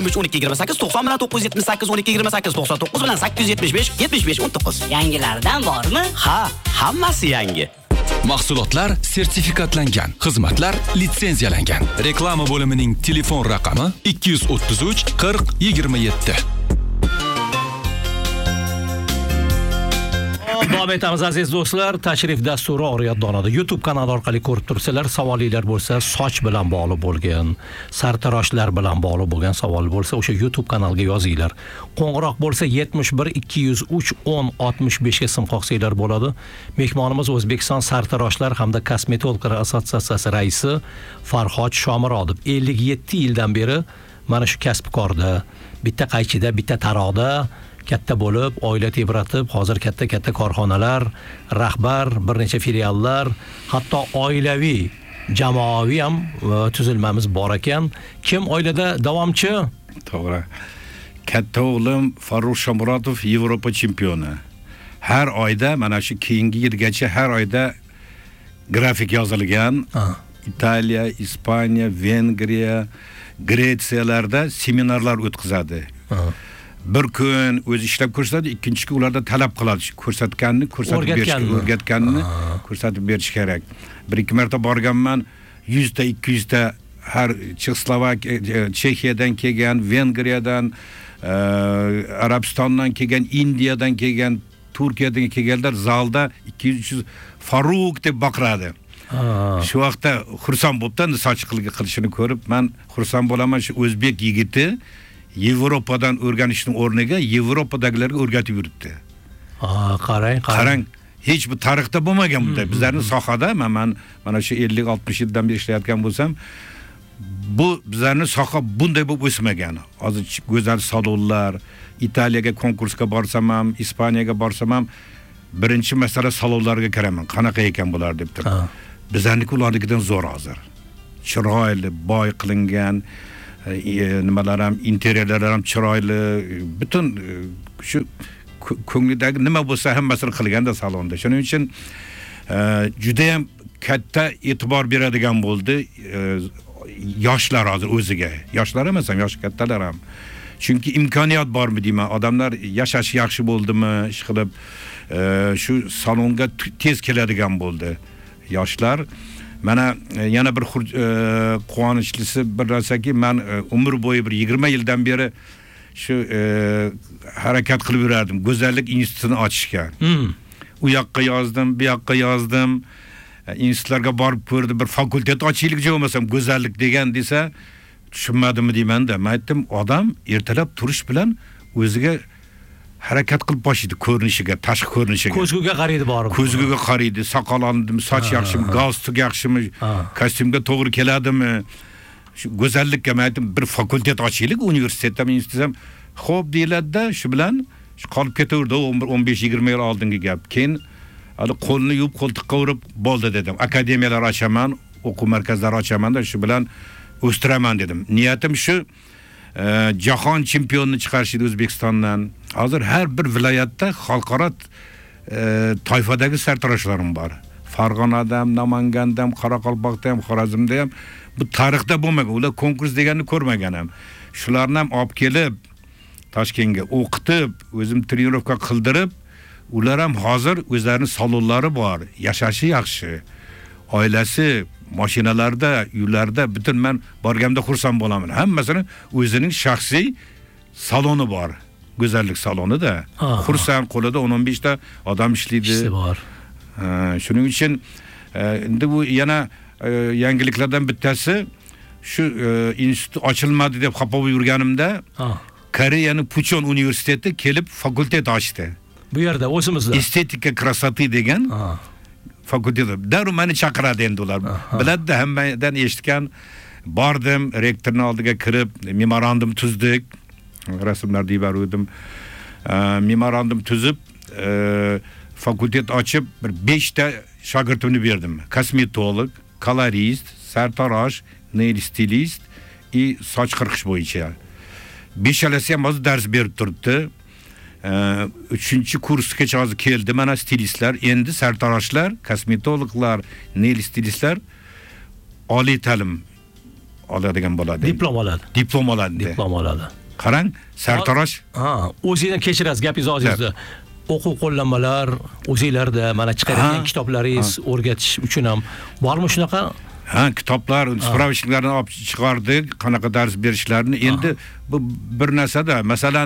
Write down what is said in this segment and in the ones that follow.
1228 90 bilan 978 1228 99 bilan 875 75 19. Yangilardan bormi? Ha, hammasi yangi. Mahsulotlar sertifikatlangan, xizmatlar litsenziyalangan. Reklama bo'limining telefon raqami 233 40 27. Davom etamiz aziz do'stlar. Tashrif dasturi Oriyat Donada YouTube kanali orqali ko'rib turibsizlar. Savolinglar bo'lsa, soch bilan bog'liq bo'lgan, sartaroshlar bilan bog'liq bo'lgan savol bo'lsa, o'sha YouTube kanaliga yozinglar. Qo'ng'iroq bo'lsa 71 203 10 65 ga sim qoqsanglar bo'ladi. Mehmonimiz O'zbekiston sartaroshlar hamda kosmetologlar assotsiatsiyasi raisi Farhod Shomurodov. 57 yildan beri mana shu kasb-korda, bitta qaychida, bitta taroqda katta bo'lib, oila tebratib, hozir katta korxonalar, rahbar, bir necha filiallar, hatto oilaviy, jamoaviy ham tuzilmamiz bor ekan. Kim oilada davomchi? To'g'ri. Katta o'g'lim Farruh Shomurodov Yevropa chempioni. Har oyda, mana shu keyingi yilgacha har oyda grafik yozilgan. Italiya, Ispaniya, Vengriya, Gretsiyalarda seminarlar o'tkazadi. Bir kun o'zi ishlab ko'rsatadi, ikkinchi kun ularda talab qiladi. Ko'rsatganini ko'rsatib berish kerak. Bir-ikki marta borganman, 100 ta 200 ta har Chexoslovakiya, Chexiyadan kelgan, Vengriyadan, Arabistondan kelgan, Indiyadan kelgan, Turkiyadan kelganlar zalda 200-300 Farruh deb baqiradi. Shu vaqtda xursand bo'libdi, soch qilishini ko'rib, men xursand bo'laman. Shu o'zbek yigiti Yevropadan o'rganishning o'rniga Yevropadagilarga o'rgatib yuribdi. Qarang, hech bir tarixda bo'lmagan bunday. Bizlarning sohada, men mana shu 50-60 yildan beri ishlayotgan bo'lsam, bu bizlarning soha bunday bo'lib o'smagan. Hozir go'zal salonlar, Italiyaga konkursga borsam ham, Ispaniyaga borsam ham, birinchi masala salonlarga kiraman. Qanaqa ekan bular deb turib. Bizlarniki ularnikidan zo'r hozir. Chiroyli, boy qilingan, nimalar ham, interyerlar ham chiroyli, butun shu ko'nglidagi nima bo'lsa hammasini qilganda salonda. Shuning uchun juda ham katta e'tibor beradigan bo'ldi yoshlar hozir o'ziga. Yoshlar emas ham, yosh kattalar ham. Chunki imkoniyat bormi deyman, odamlar yashash yaxshi bo'ldimi, ish qilib shu salonga tez keladigan bo'ldi yoshlar. Mana yana bir quvonchlisi bir narsaki, men umr bo'yi bir 20 yildan beri shu harakat qilib yurardim, go'zallik institutini ochishga. U yoqqa yozdim, bu yoqqa yozdim. Institutlarga borib ko'rdim, bir fakultet ochaylik bo'lmasam, go'zallik degan desa, tushunmadimmi deyman-da. Men aytdim, odam ertalab turish bilan o'ziga harakat qilib boshlaydi, ko'rinishiga, tashqi ko'rinishiga. Ko'zguga qaraydi borib. Ko'zguga qaraydi, soqol oldimi, soch yaxshimi, galstuk yaxshimi, kostyumga to'g'ri keladimi? Shu go'zallikka men aytdim, bir fakultet ochaylik, universitetda, institutda. Xo'p deyiladi-da, shu bilan qolib ketaverdi 15-20 yil oldingi gap. Keyin hali qo'lni yuvib, qo'ltiqqa urib bo'ldi dedim. Akademiyalar ochaman, o'quv markazlari ochaman-da, shu bilan o'stiraman dedim. Niyatim shu, jahon chempionini chiqarish edi O'zbekistondan. Hozir har bir viloyatda xalqaro toifadagi sartaroshlarım bor. Farg'onada ham, Namanganda ham, Qoraqalpoqda ham, Xorazmda ham bu tarixda bo'lmagan. Ular konkurs deganni ko'rmagan ham. Shularni ham olib kelib Toshkentga o'qitib, o'zim trenirovka qildirib, ular ham hozir o'zlarining salonlari bor, yashashi yaxshi. Oilasi mashinalarda, uylarda, butun men borganda xursand bo'laman. Hammasini o'zining shaxsiy saloni bor. Go'zallik salonida. Xursand, qo'lida 10-15 ta odam ishlaydi. Bor. Shuning uchun endi bu yana yangiliklardan bittasi, shu institut ochilmadi deb xafa bo'lib yurganimda, Koreyaning Puchon universiteti kelib fakultet ochdi. Bu yerda o'zimizda. Estetika krasoti degan fakultet. Darrov meni chaqiradi endi ular. Biladi, hammadan eshitgan. Bordim, rektorning oldiga kirib, memorandum tuzdik. Rasmlarni yubordim. Memorandum tuzib, fakultet ochib, bir 5 ta shogirdimni berdim. Kosmetolog, kolorist, sartarosh, nail stilist va soch qirqish bo'yicha. 5alasi ham hozir dars berib turibdi. 3-kursgacha hozir keldi mana stilistlar, endi sartaroshlar, kosmetologlar, nail stilistlar oliy ta'lim oladigan bo'ladi. Diplom oladi. Diplom oladi. Diplom oladi. Qarang, sartarosh. O'zingizdan kechirasiz gapingizni. O'quv qo'llanmalar, o'zingizlarda mana chiqargan kitoblaringiz o'rgatish uchun ham bormi shunaqa? Kitoblar, spravishniklarni olib chiqardik, qanaqa dars berishlarini. Endi bu bir narsada, masalan,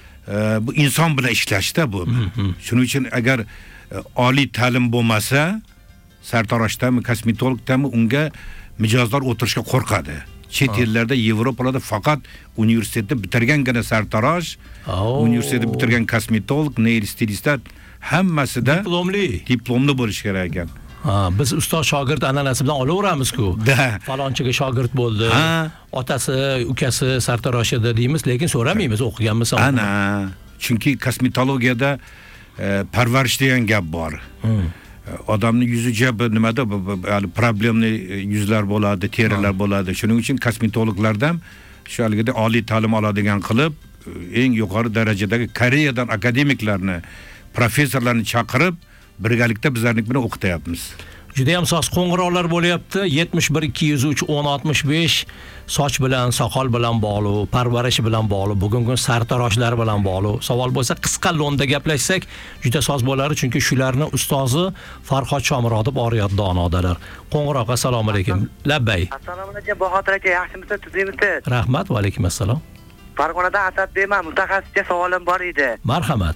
bu inson bilan ishlashda bu. Shuning uchun agar oliy ta'lim bo'lmasa, sartaroshdami, kosmetologdami unga mijozlar o'tirishga qo'rqadi. Chet ellarda, Yevropada faqat universitetni bitirgangina sartarosh, universitetni bitirgan kosmetolog, nail stilistlar hammasida diplomli bo'lish kerak ekan. Biz ustoz shogird an'anasi bilan olaveramiz-ku. Falonchiga shogird bo'ldi. Otasi, ukasi sartarosh edi deymiz, lekin so'ramaymiz o'qiganmisan. Ana, chunki kosmetologiyada parvarish degan gap bor. Odamning yuziga nimada problemli yuzlar bo'ladi, terilar bo'ladi. Shuning uchun kosmetologlardan shu aligida oliy ta'lim oladigan qilib, eng yuqori darajadagi Koreyadan akademiklarni, professorlarni chaqirib, birgalikda bizlarning bilan o'qityapmiz. Juda ham soz qo'ng'iroqlar bo'lyapti. 71 203 1065 soch bilan, soqol bilan bog'liq, parvarish bilan bog'liq, bugungi kun sartaroshlar bilan bog'liq. Savol bo'lsa qisqa lo'nda gaplashsak juda soz bo'lar, chunki shularni ustozi Farhod Shomurodov Oriyat donodalar. Qo'ng'iroq, assalomu alaykum. Labbay. Assalomu alaykum Bahodir aka, yaxshimisiz, tuzimisiz? Rahmat va alaykum assalom. Farg'onadan Asadbekman, mutaxassisga savolim bor edi. Marhamat.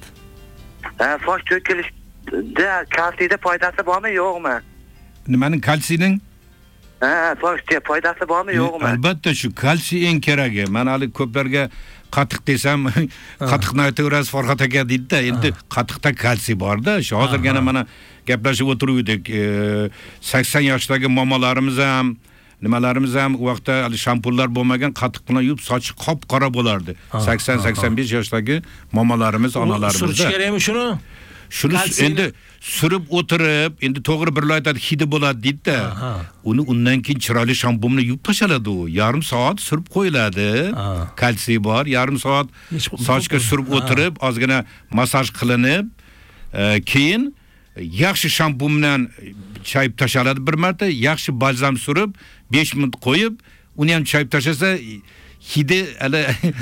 Soch to'kilishda kalsiyda foydasi bormi, yo'qmi? Nimaning kalsiyning? Sochga foydasi bormi, yo'qmi? Albatta shu kalsiy eng keragi. Men hali ko'plarga qatiq desam, qatiqni aytaverasiz Farhod aka deydi-da. Endi qatiqda kalsiy bor-da. Shu hozirgina mana gaplashib o'tiruvdik. 80 yoshdagi momalarimiz ham, nimalarimiz ham u vaqtda shampunlar bo'lmagan, qatiq bilan yuvib sochi qop-qora bo'lardi. 80-85 yoshdagi momalarimiz, onalarimiz. Surish kerakmi shuni? Shuni endi surib o'tirib, endi to'g'ri bir aytadi hidi bo'ladi deydi-da. Uni undan keyin chiroyli shampunni yuvib tashaladi u. Yarim soat surib qo'yiladi. Kalsiy bor, yarim soat sochga surib o'tirib, ozgina massaj qilinib, keyin yaxshi shampun bilan chayib tashaladi bir marta, yaxshi balzam surib 5 minut qo'yib, uni ham chayib tashasa hidi hali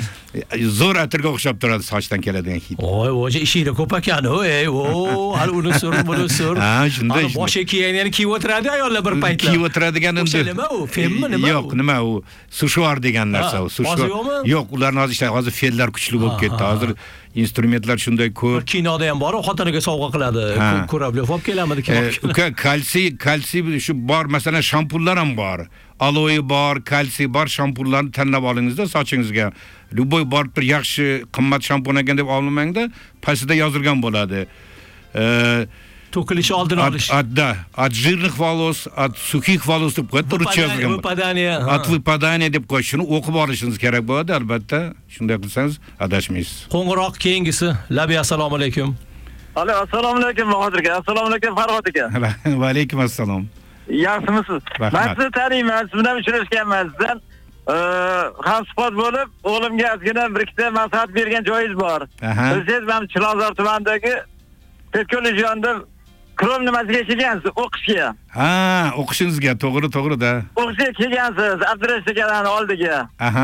zo'r atirga o'xshab turadi, sochdan keladigan hid. O'sha ishinglar ko'p ekan, hali uni sur, buni sur. Shunday. Boshi kiyimini kiyib o'tiradi ayollar bir paytlar. Kiyib o'tiradigan endi. Nima u? Femmi nima? Yo'q, nima u? Sushvar degan narsa u. Sushvar. Yo'q, ularning hozir fe'llar kuchli bo'lib ketdi. Hozir instrumentlar shunday ko'p. Kinoda ham bor, xotiniga sovg'a qiladi. Ko'rablev olib kelamidi kim? Kalsiy shu bor, masalan, shampunlar ham bor. Aloe bor, kalsiy bor, shampunlarni tanlab olingizda sochingizga. Любой borib bir yaxshi qimmat shampun ekan deb olmangda, pastida yozilgan bo'ladi. To'kilish oldini olish. От жирных волос, от сухих волос deb qo'yib turib выпадание. От выпадания deb qo'yish. Shuni o'qib olishingiz kerak bo'ladi, albatta. Shunday qilsangiz adashmaysiz. Qo'ng'iroq keyingisi. Labi assalomu alaykum. Assalomu alaykum Bahodir aka. Assalomu alaykum Farhod aka. Va alaykum assalom. Yaxshimisiz? Men sizni taniyman, siz bilan uchrashganman sizdan. Hamsuhbat bo'lib, o'g'limga ozgina bir ikkita maslahat bergan joyingiz bor. Siz men Chilonzor tumanidagi Teknolojiyonda krom nimasiga kelgansiz o'qishga. O'qishingizga to'g'ri-da. O'qishga kelgansiz, Abdurash akaning oldiga.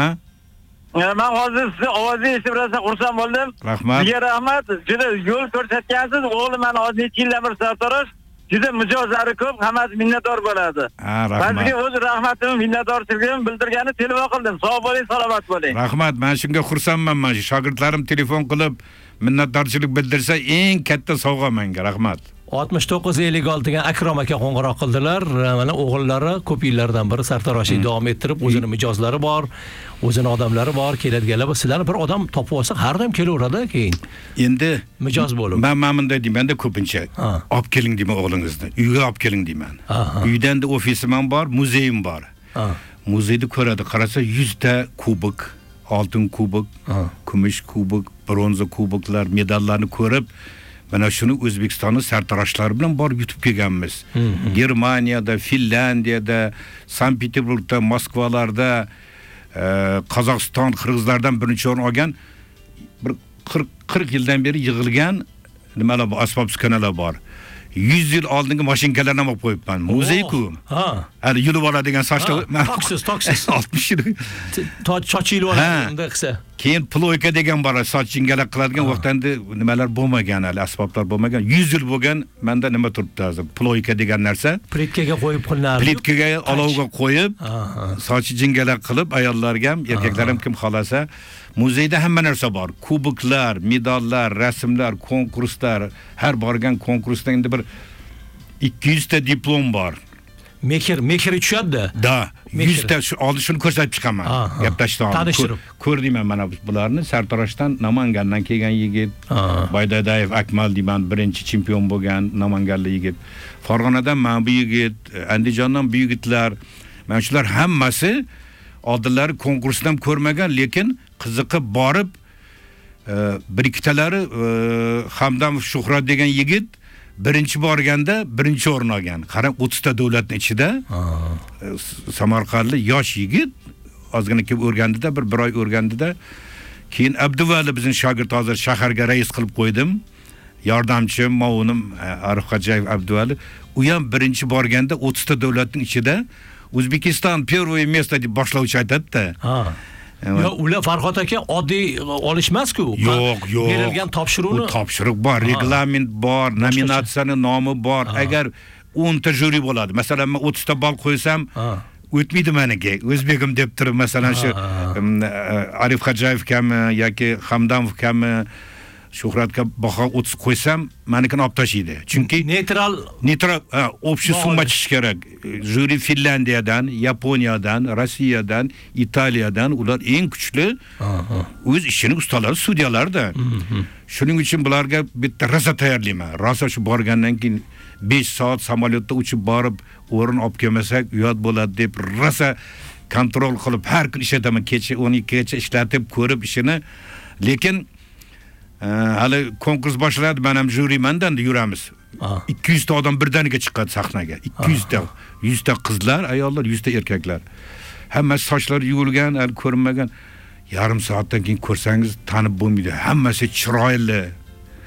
Men hozir sizni ovozingizni eshitib rosa xursand bo'ldim. Rahmat. Sizga rahmat. Juda yo'l ko'rsatgansiz. O'g'lim meni hozir necha yildan beri sartarosh. Juda mijozlari ko'p, hammasi minnatdor bo'ladi. Rahmat. Sizga o'z rahmatimni, minnatdorchiligimni bildirgani telefon qildim. Sog' bo'ling, salomat bo'ling. Rahmat. Men shunga xursandman. Men shogirdlarim telefon qilib minnatdorchilik bildirsa eng katta sovg'a menga. Rahmat. 6956 ga Akrom aka qo'ng'iroq qildilar. Mana o'g'illari ko'p yillardan beri sartaroshlik davom ettirib, o'zini mijozlari bor, o'zini odamlari bor, keladiganlar bor. Sizlarni bir odam topib olsa, har doim kelaveradi keyin. Endi mijoz bo'lib. Men bunday deyman-da ko'pincha. Olib keling deyman o'g'lingizni. Uyga olib keling deyman. Uydan da ofisim ham bor, muzeyim bor. Muzeyda ko'radi, qarasa 100 ta kubik, oltin kubik, kumush kubik, bronza kubiklar, medallarni ko'rib, mana shuni O'zbekistonning sartaroshlari bilan borib yutib kelganmiz. Germaniyada, Finlandiyada, Sankt-Peterburgda, Moskvalarda, Qozog'iston, Qirg'izlardan birinchi o'rin olgan bir 40 yildan beri yig'ilgan nimalar bor, asbob-uskanalar bor. 100 yil oldingi mashinkalarni olib qo'yibman. Muzey-ku. hali yulib oladigan sochlar toksiz 60 yil soch yulib oladi qilsa. Keyin ployka degan bor, soch jingalak qiladigan vaqtda nimalar bo'lmagan, hali asboblar bo'lmagan. 100 yil bo'lgan, menda nima turibdi hozir? Ployka degan narsa. Plitkaga qo'yib qilinadi. Plitkaga olovga qo'yib, soch jingalak qilib ayollarga ham, ekaklar ham kim xolasa, muzeyda hamma narsa bor. Kuboklar, medallar, rasmlar, konkurslar, har borgan konkursda endi bir 200 ta diplom bor. Mekir tushadi. Da, 100 ta shuni ko'rsatib chiqaman. Gaplashdim. Tanishtirib. Ko'rdim mana bularni. Sartaroshdan Namangandan kelgan yigit, Baydadayev Akmal deyman, birinchi chempion bo'lgan Namanganlik yigit. Farg'onadan mana bu yigit, Andijondan bu yigitlar. Mana shular hammasi oldinlari konkursdan ko'rmagan, lekin qiziqib borib, bir ikkitalari Hamdamov Shuhrat degan yigit birinchi borganda birinchi o'rin olgan. Qarang, 30 ta davlatning ichida Samarqandlik yosh yigit ozgina kelib o'rgandida, bir oy o'rgandida, keyin Abduvali bizning shogird hozir shaharga rais qilib qo'ydim. Yordamchim, movunim Arif Xo'jayev Abduvali, u ham birinchi borganda 30 ta davlatning ichida O'zbekiston первое место deb boshlovchi aytadi-da. Yo, ular Farhod aka oddiy olishmas-ku. Yo'q. Berilgan topshiriqni. Topshiriq bor, reglament bor, nominatsiyaning nomi bor. Agar 10 ta juri bo'ladi. Masalan, men 30 ta ball qo'ysam, o'tmaydi meniki. O'zbegim deb turib, masalan shu Arif Xo'jayev kami yoki Hamdamov kami Shuhratga baho 30 qo'ysam, menikini olib tashlaydi. Chunki neytral общий summa chiqish kerak. Juri Finlandiyadan, Yaponiyadan, Rossiyadan, Italiyadan ular eng kuchli o'z ishining ustalari, sudyalarda. Shuning uchun bularga bitta rosa tayyorlayman. Rosa shu borgandan keyin 5 soat samolyotda uchib borib, o'rin olib kelmasak uyat bo'ladi deb rosa kontrol qilib har kun ishlataman. Kecha 12 gacha ishlatib ko'rib ishini. Lekin hali konkurs boshlanadi, men ham jurimandan yuramiz. 200 ta odam birdaniga chiqadi sahnaga. 200 ta, 100 ta qizlar, ayollar, 100 ta erkaklar. Hammasi sochlari yuvilgan, hali ko'rinmagan. Yarim soatdan keyin ko'rsangiz tanib bo'lmaydi. Hammasi chiroyli,